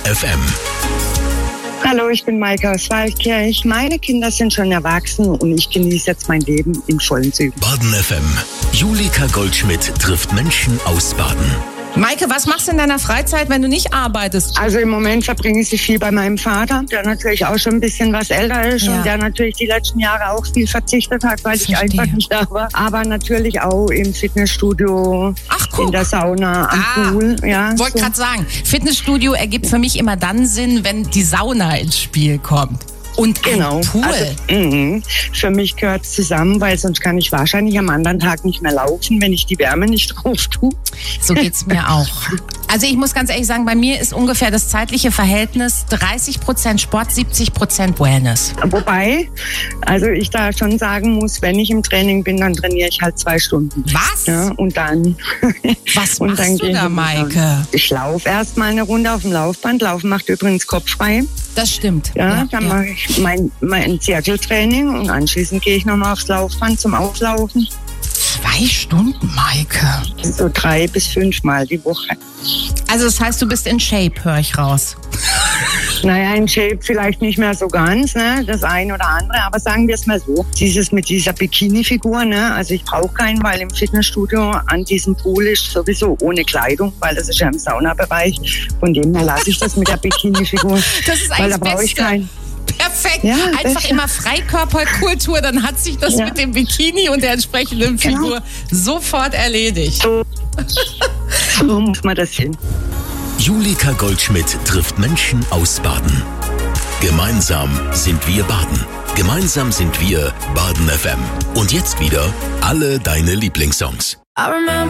FM. Hallo, ich bin Maike aus Waldkirch. Meine Kinder sind schon erwachsen und ich genieße jetzt mein Leben in vollen Zügen. Baden FM. Julika Goldschmidt trifft Menschen aus Baden. Maike, was machst du in deiner Freizeit, wenn du nicht arbeitest? Also im Moment verbringe ich sie viel bei meinem Vater, der natürlich auch schon ein bisschen was älter ist und der natürlich die letzten Jahre auch viel verzichtet hat, weil ich einfach nicht da war. Aber natürlich auch im Fitnessstudio, in der Sauna, am Pool. Ja, wollte gerade sagen, Fitnessstudio ergibt für mich immer dann Sinn, wenn die Sauna ins Spiel kommt. Und ein Pool. Also, für mich gehört es zusammen, weil sonst kann ich wahrscheinlich am anderen Tag nicht mehr laufen, wenn ich die Wärme nicht drauf tue. So geht's mir auch. Also ich muss ganz ehrlich sagen, bei mir ist ungefähr das zeitliche Verhältnis 30% Sport, 70% Wellness. Wobei, also ich da schon sagen muss, wenn ich im Training bin, dann trainiere ich halt 2 Stunden. Was? Ja, und dann... Was machst du da, Maike? Ich laufe erstmal eine Runde auf dem Laufband. Laufen macht übrigens kopffrei. Das stimmt. Ja, dann mache ich mein Zirkeltraining und anschließend gehe ich nochmal aufs Laufband zum Auflaufen. 2 Stunden, Maike? So 3 bis 5 Mal die Woche. Also das heißt, du bist in Shape, höre ich raus. Naja, in Shape vielleicht nicht mehr so ganz, ne? Das eine oder andere, aber sagen wir es mal so. Dieses mit dieser Bikini-Figur, ne? Also ich brauche keinen, weil im Fitnessstudio an diesem Pool ist sowieso ohne Kleidung, weil das ist ja im Saunabereich. Von dem her lasse ich das mit der Bikini-Figur. Das ist eigentlich weil da brauche ich keinen. Perfekt. Ja, einfach immer Freikörperkultur, dann hat sich das mit dem Bikini und der entsprechenden Figur sofort erledigt. So muss man das hin. Julika Goldschmidt trifft Menschen aus Baden. Gemeinsam sind wir Baden. Gemeinsam sind wir Baden FM. Und jetzt wieder alle deine Lieblingssongs. I remember